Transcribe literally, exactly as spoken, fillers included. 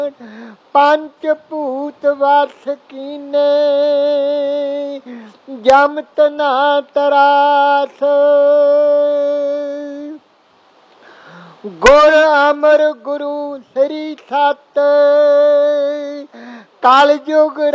पंच भूत वस कीने जमत ना तरास। गुर अमर गुरु श्री सत कल युग